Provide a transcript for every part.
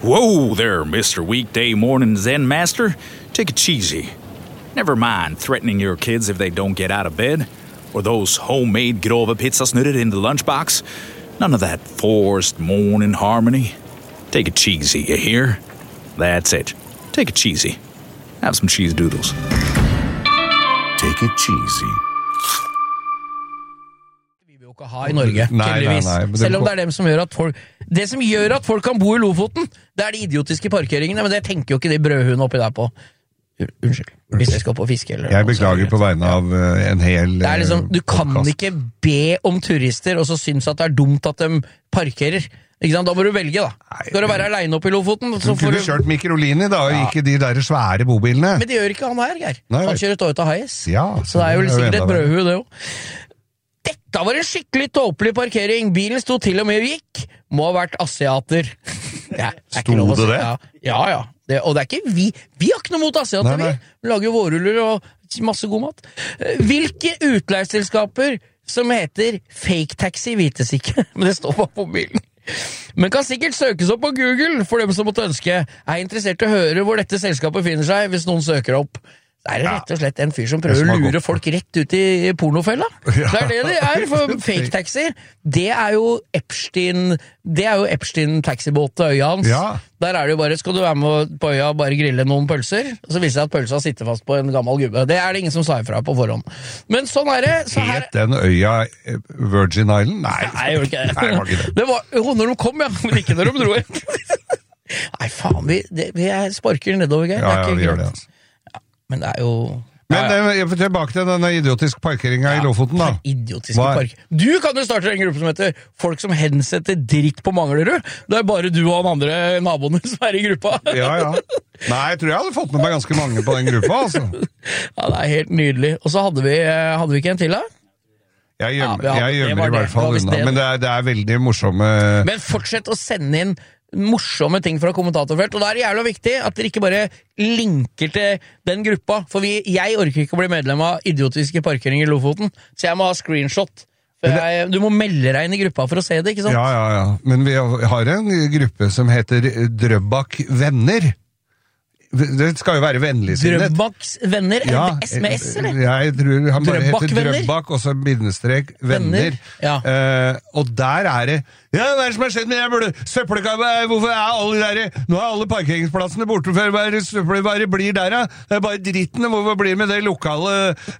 Whoa there, Mr. Weekday Morning Zen Master. Take it cheesy. Never mind threatening your kids if they don't get out of bed, or those homemade grove pizzasnurrer in the lunchbox. None of that forced morning harmony. Take it cheesy, you hear? That's it. Take it cheesy. Have some cheese doodles. Take it cheesy. Vi vil jo ikke ha i Norge, tydeligvis. Selv om det dem som gjør at folk... Det som gjør at folk kan bo i Lofoten, det de idiotiske parkeringene, men det tenker jo ikke de brødhundene oppi der på. Unnskyld, hvis jeg skal på fiske eller jeg beklager på vegne av en hel det liksom, du kan ikke be om turister og så synes at det dumt at de parkerer, ikke sant? Da må du velge da. Skal du være alene oppe i Lofoten så får du kjørt Microlini da, og ikke de der svære bobilene. Men det gjør ikke han her, Geir. Han kjører Toyota Hiace, så det jo sikkert et brødhue det jo. Dette var en skikkelig tåpelig parkering. Bilen sto til og med gikk. Må ha vært asiater. Sto det det? Ja. Og det ikke vi. Vi har ikke noe mot asiater, vi lager jo vårruller og masse god mat. Hvilke utleieselskaper som heter Fake Taxi vites ikke, men det står bare på bilen. Men kan sikkert søkes opp på Google for dem som måtte ønske. Interessert i å høre hvor dette selskapet finner seg hvis noen søker opp. Det rett og slett en fyr som prøver å lure folk rett ut i pornofella. Det for fake taxi. Det jo Epstein taxibåt til øya hans. Der det jo bare, skal du være med på øya og bare grille noen pølser? Og så viser det at pølsa sitter fast på en gammel gubbe. Det det ingen som sa ifra på forhånd. Men sånn det. Så her... Het den øya Virgin Island? Nei, jeg gjorde ikke det. Nei, det var ikke det. Det var jo når de kom, men ikke når de dro hjem. Nei, faen, vi sparker nedover, Geir. Ja, vi gjør det, altså. Men det jo... Men jeg får tilbake til denne idiotiske parkeringen i Lofoten da. Idiotiske park. Du kan jo starte en gruppe som heter Folk som hensetter dritt på Manglerud. Det bare du og han andre naboene som i gruppa. Ja. Nei, jeg tror jeg hadde fått med meg ganske mange på den gruppa, altså. Ja, det helt nydelig. Og så hadde vi ikke en til da? Jeg gjemmer i hvert fall unna, men det veldig morsomme... Men fortsett å sende inn morsomme ting fra kommentatorfelt, og det jævlig viktig at dere ikke bare linker til den gruppa, for jeg orker ikke å bli medlem av idiotiske parkeringer i Lofoten, så jeg må ha screenshot. Du må melde deg inn i gruppa for å se det, ikke sant? Ja, men vi har en gruppe som heter Drøbak Venner. Det skal jo være vennligsinnet. Drøbaks venner? SMS, eller? Jeg tror han bare heter Drøbak, og så bindestrek venner. Og der det ja, hva som har skjedd med jeg burde søppelkabbe, hvorfor alle der nå alle parkeringsplassene borte for søppel bare blir der, det bare dritten, hvorfor blir med det lokale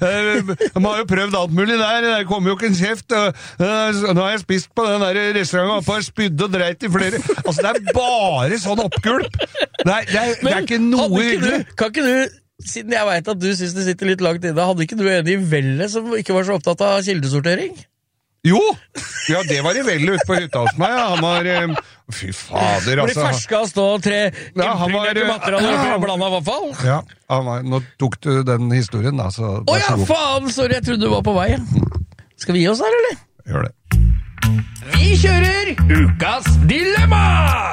de har jo prøvd alt mulig der, det kommer jo ikke en kjeft nå har jeg spist på den der restauranten oppe og spydde og dreit i flere altså det bare sånn oppgulp det ikke noe hyggelig. Kan ikke du, siden jeg vet at du synes det sitter litt langt inne, hadde ikke du en i Vellet som ikke var så opptatt av kildesortering? Jo, ja, det var i Vellet ute på hytta hos meg. Han var, fy fader, altså. Hvor de ferska stå 3 impregnerte materialer oppi og blanda i hvert fall. Ja, nå tok du den historien da, så... Åja, faen, sorry, jeg trodde du var på vei. Skal vi gi oss her, eller? Gjør det. Vi kjører Ukas Dilemma!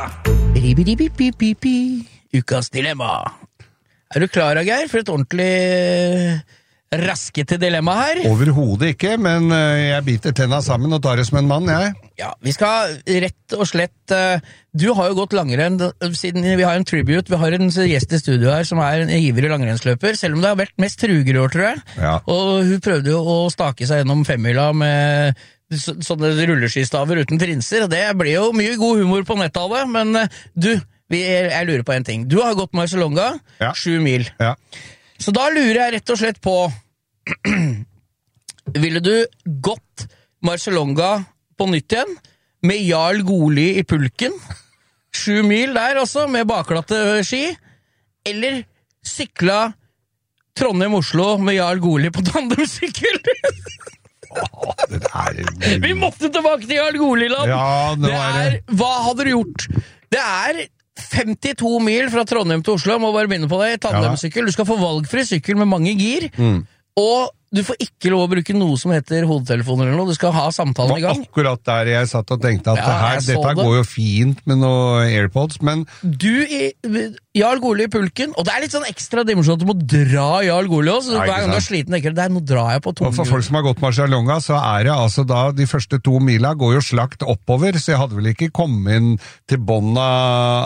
Ukas Dilemma. Du klar, Geir, for et ordentlig... raskete dilemma her? Overhodet ikke, men jeg biter tenna sammen og tar det som en mann, jeg. Ja, vi skal rett og slett... Du har jo gått langrenn, siden vi har en tribute, vi har en gjest i studio her som en ivrig langrennsløper, selv om det har vært mest truger i år, tror jeg. Ja. Og hun prøvde jo å stake seg gjennom femmila med sånne rulleskistaver uten trinser, og det blir jo mye god humor på nettet av det, men du, jeg lurer på en ting. Du har gått Marcialonga, 7 mil. Ja. Så da lurer jeg rett og slett på ville du gått Marcialonga på nytt igjen med Jarl Goli i pulken 7 mil der også med bakglatte ski eller sykla Trondheim-Oslo med Jarl Goli på tandemsykkel? Vi måtte tilbake til Jarl Goli-land. Hva hadde du gjort? Det 52 mil fra Trondheim til Oslo, må bare begynne på det, tandemsykkel. Du skal få valgfri sykkel med mange gir, og du får ikke lov å bruke noe som heter hodetelefoner eller noe, du skal ha samtalen i gang. Det var akkurat der jeg satt og tenkte at dette går jo fint med noe AirPods, men... Jarl Goli i pulken, og det litt sånn ekstra dimensjon at du må dra Jarl Goli også, så hver gang du sliten, nå drar jeg på og for folk som har gått Marcialonga, så det altså da, de første 2 mila går jo slakt oppover, så jeg hadde vel ikke kommet inn til bånda